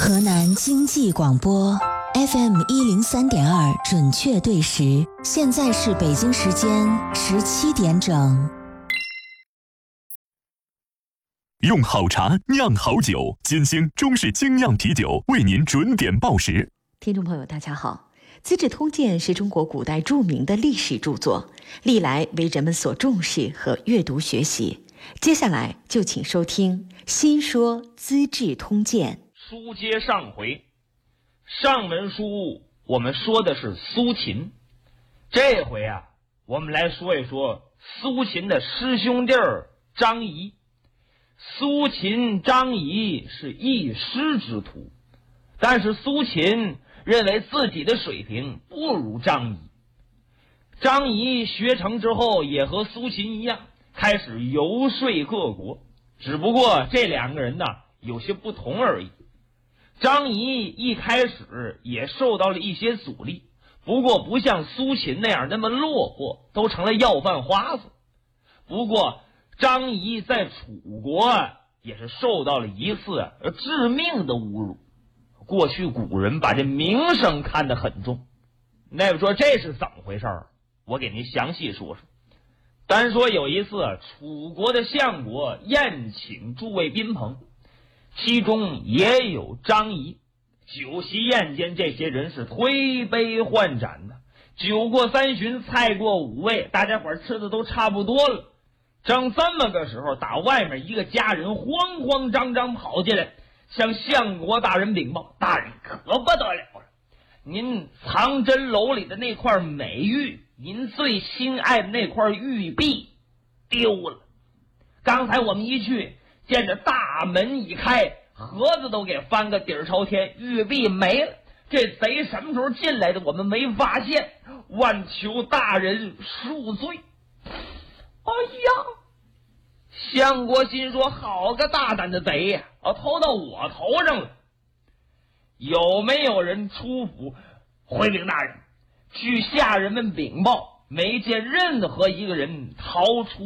河南经济广播 FM103.2 准确对时，现在是北京时间17点整。 用好茶酿好酒，金星中式精酿啤酒为您准点报时。 听众朋友大家好，《资治通鉴》是中国古代著名的历史著作，历来为人们所重视和阅读学习。接下来就请收听《新说资治通鉴》。 书接上回，上文书我们说的是苏秦，这回啊，我们来说一说苏秦的师兄弟张仪。苏秦、张仪是一师之徒，但是苏秦认为自己的水平不如张仪。张仪学成之后，也和苏秦一样，开始游说各国，只不过这两个人呢有些不同而已。张仪一开始也受到了一些阻力，不过不像苏秦那样那么落魄，都成了要饭花子。不过张仪在楚国也是受到了一次致命的侮辱。过去古人把这名声看得很重，那么说这是怎么回事，我给您详细说说。单说有一次楚国的相国宴请诸位宾朋，其中也有张仪。酒席宴间，这些人是推杯换盏的，酒过三巡，菜过五味，大家伙吃的都差不多了。正这么个时候，打外面一个家人慌慌张张跑进来，向相国大人禀报：大人可不得了了，您藏珍楼里的那块美玉，您最心爱的那块玉璧丢了。刚才我们一去，见着大门一开，盒子都给翻个底儿朝天，玉璧没了。这贼什么时候进来的，我们没发现，万求大人恕罪。哎呀，相国心说，好个大胆的贼呀，偷到我头上了。有没有人出府回禀大人？据下人们禀报，没见任何一个人逃出